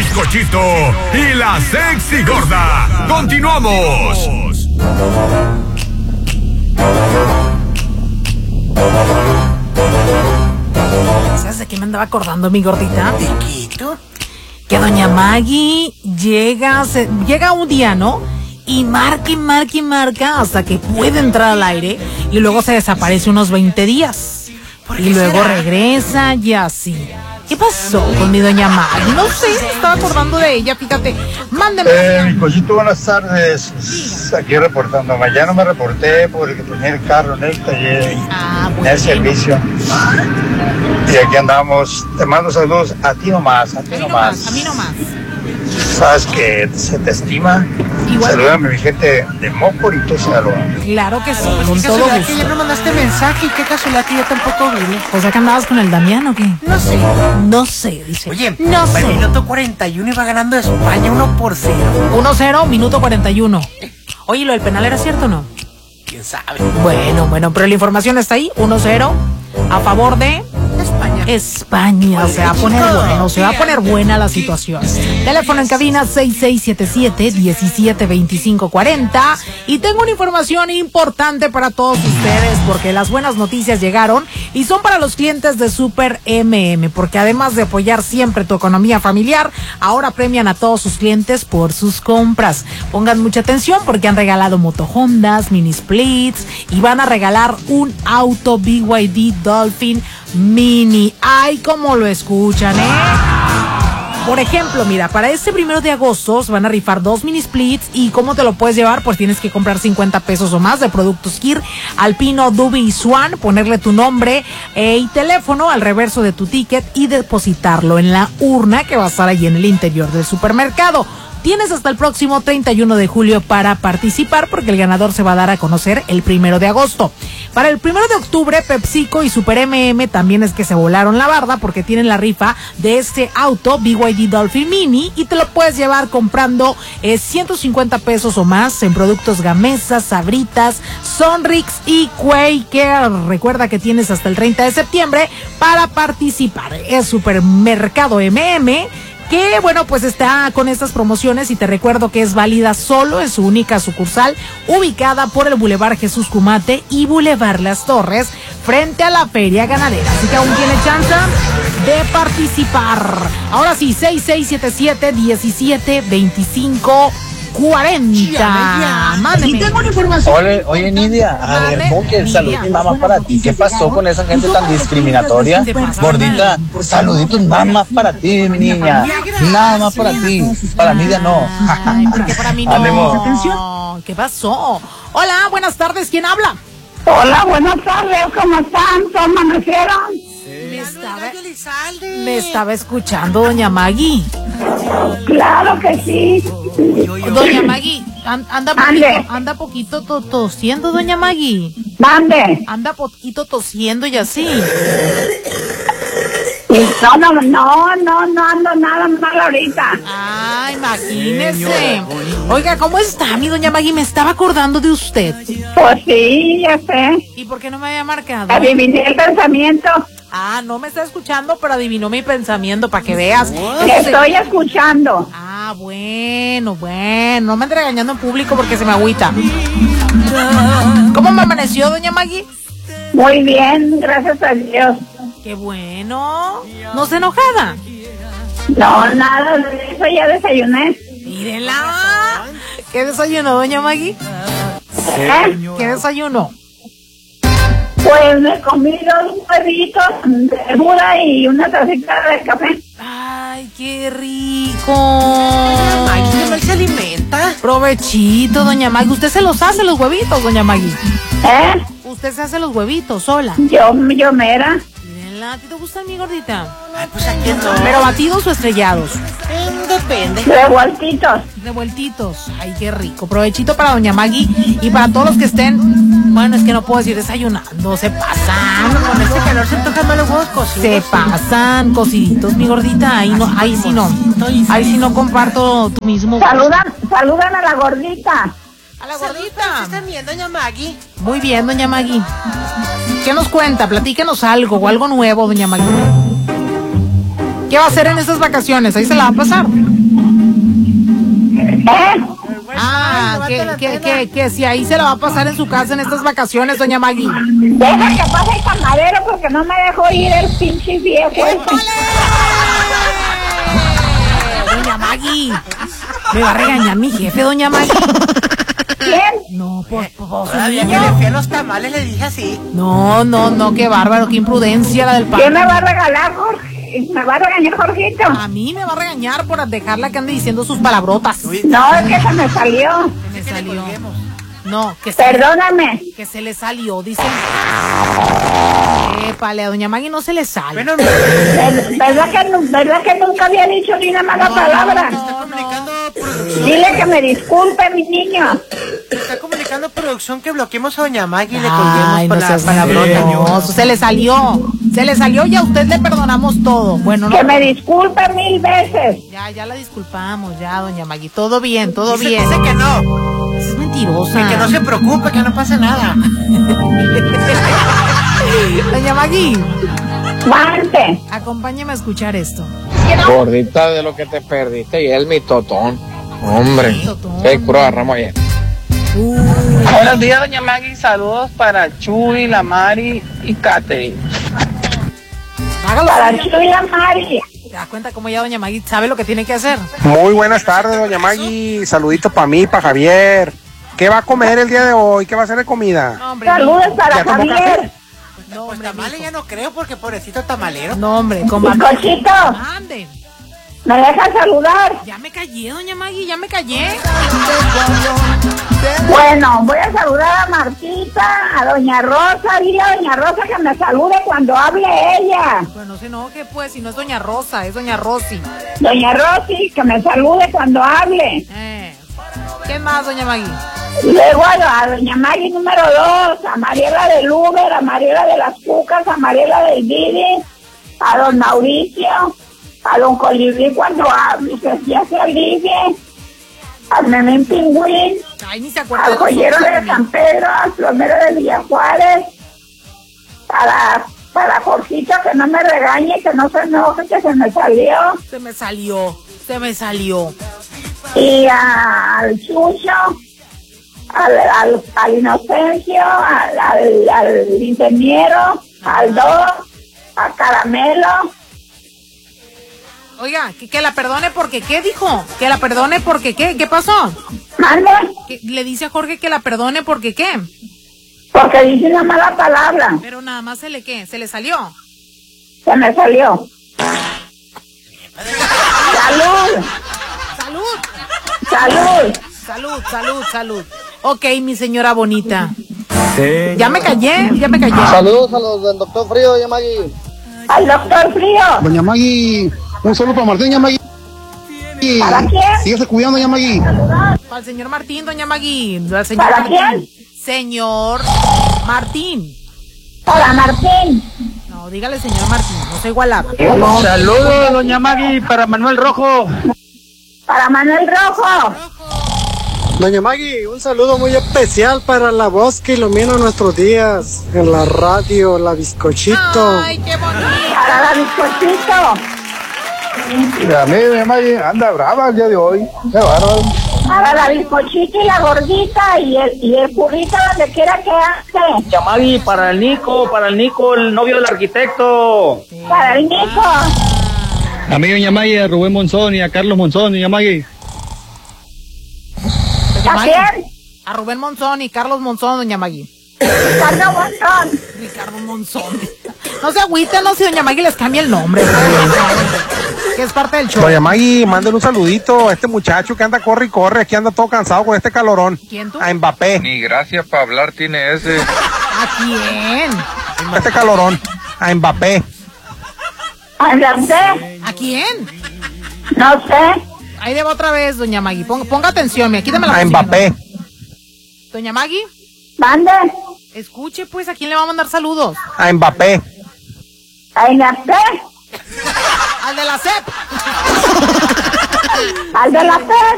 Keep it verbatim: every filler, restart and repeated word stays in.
bizcochito y la sexy gorda. ¡Continuamos! ¿Sabes de qué me andaba acordando, mi gordita? ¿De qué tú? Que doña Maggie llega, se, llega un día, ¿no? Y marca y marca y marca hasta que puede entrar al aire y luego se desaparece unos veinte días. Y luego será? regresa y así. ¿Qué pasó con mi doña Maggie? No sé, estaba acordando de ella, fíjate. Mándeme. Eh, mi cosito, buenas tardes. Aquí reportando. Mañana me reporté porque tenía el carro en el taller, ah, en el servicio. Y aquí andamos. Te mando saludos a ti nomás, a ti a nomás. A mí nomás. Sabes que se te estima. Saludame a mi gente de Mocorito, Sinaloa. Claro que sí, pues con qué todo casualidad gusto. que ya no mandaste mensaje y qué casualidad que yo tampoco vi. O sea que andabas con el Damián o qué. No sé. No sé, dice. Oye, no para sé. el minuto cuarenta y uno iba ganando España uno por cero. uno cero, minuto cuarenta y uno. Oye, ¿lo del penal era cierto o no? ¿Quién sabe? Bueno, bueno, pero la información está ahí, uno cero, a favor de España. España. Oye, Se va a poner chico, bueno, se va a poner buena la situación. Teléfono en cabina seis seis siete siete, diecisiete veinticinco cuarenta. Y tengo una información importante para todos ustedes porque las buenas noticias llegaron y son para los clientes de Super M M, porque además de apoyar siempre tu economía familiar, ahora premian a todos sus clientes por sus compras. Pongan mucha atención porque han regalado motohondas, mini splits y van a regalar un auto B Y D Dolphin Mini. Ay, como lo escuchan, ¿eh? Por ejemplo, mira, para este primero de agosto van a rifar dos mini splits. ¿Y cómo te lo puedes llevar? Pues tienes que comprar cincuenta pesos o más de productos Kir, Alpino, Dubi y Swan, ponerle tu nombre eh, y teléfono al reverso de tu ticket y depositarlo en la urna que va a estar ahí en el interior del supermercado. Tienes hasta el próximo treinta y uno de julio para participar porque el ganador se va a dar a conocer el primero de agosto. Para el primero de octubre, PepsiCo y Super M M también es que se volaron la barda porque tienen la rifa de este auto B Y D Dolphin Mini y te lo puedes llevar comprando eh, ciento cincuenta pesos o más en productos Gamesa, Sabritas, Sonrix y Quaker. Recuerda que tienes hasta el treinta de septiembre para participar. Es Supermercado M M, que bueno, pues está con estas promociones y te recuerdo que es válida solo en su única sucursal ubicada por el Boulevard Jesús Cumate y Boulevard Las Torres frente a la Feria Ganadera, así que aún tiene chance de participar. Ahora sí, seis seis siete siete, diecisiete veinticinco cuarenta. Mándeme. Oye, oye, Nidia, a ver, ¿cómo que el saludito nada más para ti? ¿Qué pasó con esa gente tan discriminatoria? Gordita, saluditos nada más para ti, mi niña. Nada más para ti. Para Nidia no. Ay, porque para mí no. Ánimo. ¿Qué pasó? Hola, buenas tardes, ¿quién habla? Hola, buenas tardes, ¿cómo están? ¿Cómo amanecieron? Me estaba, me estaba escuchando doña Maggie. Claro que sí. Doña Maggie, an- anda poquito, anda poquito to- tosiendo, doña Maggie. Mande. Anda poquito tosiendo y así. No, no, no, no, no ando nada mal ahorita. Ah, imagínese. Oiga, ¿cómo está mi doña Maggie? Me estaba acordando de usted. Pues sí, ya sé. ¿Y por qué no me había marcado? Adiviné el pensamiento. Ah, no me está escuchando, pero adivinó mi pensamiento para que veas. Te estoy escuchando. Ah, bueno, bueno. No me ande regañando en público porque se me agüita. ¿Cómo me amaneció, doña Maggie? Muy bien, gracias a Dios. Qué bueno. ¿No se enojada? No, nada de eso, ya desayuné. Mírenla. ¿Qué desayuno, doña Maggie? ¿Eh? ¿Qué desayuno? Pues me comí dos huevitos de Buda y una tacita de café. Ay, qué rico. Maggie, ¿qué mal se alimenta? Provechito, doña Maggie. ¿Usted se los hace los huevitos, doña Maggie? ¿Eh? ¿Usted se hace los huevitos sola? Yo, yo mera. Mírenla. ¿A ti te gustan, mi gordita? Ay, pues aquí no. ¿Pero batidos o estrellados? Eh, depende. Revueltitos. Revueltitos. Ay, qué rico. Provechito para doña Maggie y para todos los que estén, bueno, es que no puedo decir desayunando, se pasan. Con este calor se tocan más los huevos cocidos. Se pasan cociditos, mi gordita. Ahí no, ahí sí no. Ahí sí no comparto tu mismo. Saludan, saludan a la gordita. A la ¿Qué gordita. están viendo, doña Maggie? Muy bien, doña Maggie. ¿Qué nos cuenta? Platíquenos algo o algo nuevo, doña Maggie. ¿Qué va a hacer en estas vacaciones? Ahí se la va a pasar. ¿Eh? Ah, que, que, que, que si ahí se la va a pasar en su casa en estas vacaciones, doña Maggie. Deja que pase el camarero porque no me dejó ir el pinche viejo. Doña Maggie, me va a regañar mi jefe, doña Maggie. ¿Quién? No, pues, pues, su Todavía que niño. le fui a los tamales le dije así. No, no, no, qué bárbaro, qué imprudencia la del pan. ¿Quién me va a regalar, Jorge? ¿Me va a regañar, Jorgito? A mí me va a regañar por dejarla que ande diciendo sus palabrotas. No, es que se me salió. Se me salió. No, que se, Perdóname. que se le salió, dicen. Épale, a doña Maggie no se le sale. Bueno, no, Ver- ¿Verdad que, nu- ¿Verdad que nunca había dicho ni una mala palabra? está comunicando producción. Dile que me disculpe, mi niño. Está comunicando producción que bloqueemos a doña Maggie y le Ay, colguemos no con la seas palabrota. no, se le salió. Se le salió y a usted le perdonamos todo. Bueno, no. Que me disculpe mil veces. Ya, ya la disculpamos, ya, doña Maggie. Todo bien, todo Dice, bien. dice que no, Es mentirosa. que no se preocupe, que no pasa nada. Doña Maggie, Mante. acompáñeme a escuchar esto. Gordita de lo que te perdiste y el mitotón. Hombre, Mitotón. qué curo agarramos ayer. Buenos días, doña Maggie. Saludos para Chuy, la Mari y Katherine. Hágalo. Para Chuy la Mari. ¿Te das cuenta cómo ya doña Maggie sabe lo que tiene que hacer? Muy buenas tardes, doña Maggie. Saludito para mí, para Javier. ¿Qué va a comer el día de hoy? ¿Qué va a hacer de comida? No, hombre. Saludos para ¿Ya tomó Javier. café? No, Pues hombre, tamales mijo. ya no creo porque pobrecito tamalero. No, hombre, con Bizcochito, Ande. ¿me dejas saludar? Ya me callé, doña Maggie, ya me callé. Bueno, voy a saludar a Martita, a doña Rosa. Dile a doña Rosa que me salude cuando hable ella. Pues no se enoje, pues, si no es doña Rosa, es doña Rosy. Doña Rosy, que me salude cuando hable. Eh. ¿Qué más, doña Maggie? Luego a, a doña Maggie número dos, a Mariela del Uber, a Mariela de las Cucas, a Mariela del Vivi, a don Mauricio, a don Colibrí cuando hable, que ya se alivie, al Memín Pingüín, Ay, ni se acuerda al de joyero nosotros, de San Pedro, al plomero de Villajuárez, para, para Jorgito que no me regañe, que no se enoje, que se me salió, Se me salió, se me salió. y a- al Chucho, al, al, al Inocencio, al, al, al ingeniero, al Dos, a Caramelo. Oiga, que, que la perdone porque qué, dijo. Que la perdone porque qué. ¿Qué pasó? Mande, Que le dice a Jorge que la perdone porque qué. porque dice una mala palabra, Pero nada más se le qué, se le salió. se me salió. ¡Salud! Salud, ¡Salud! salud, salud, salud. Ok, mi señora bonita. Ya me callé, ya me callé. Saludos a los del doctor Frío, doña Maggie. ¡Al doctor Frío! Doña Maggie, un saludo para Martín, doña Maggie. ¿Para quién? Síguese cuidando, doña Maggie. Para el señor Martín, doña Magui. La señora ¿Para Martín. quién? Señor Martín. Para Martín. No, dígale señor Martín, no se igualaba. Saludos, doña Maggie, para Manuel Rojo. Para Manuel Rojo. Doña Maggie, un saludo muy especial para la voz que ilumina nuestros días en la radio, la bizcochito. Ay, qué bonito. Para la bizcochito. A mí, doña Maggie, anda brava el día de hoy. Qué bárbaro. Para la bizcochita y la gordita y el, y el burrito donde quiera que ande. Doña Maggie, para el Nico, para el Nico, el novio del arquitecto. Para el Nico. A mí, doña Maggie, a Rubén Monzón y a Carlos Monzón, doña Maggie. Doña ¿A Magui. quién? A Rubén Monzón y Carlos Monzón, doña Magui. Ricardo Montón. Ricardo Monzón. No se agüiten, no, si doña Magui les cambia el nombre. Que es parte del show. Doña Maggie, mándale un saludito a este muchacho que anda corre y corre, aquí anda todo cansado con este calorón. ¿Quién tú? A Mbappé, Ni gracias para hablar tiene ese. ¿A quién? este calorón. A Mbappé. André. ¿A quién? No sé. Ahí debo otra vez, doña Magui. Ponga, ponga atención, mira, quítame la A música. Mbappé. Doña Magui, Mande. escuche pues, ¿a quién le va a mandar saludos? A Mbappé. A Inapé. Al de la C E P. Al de la P.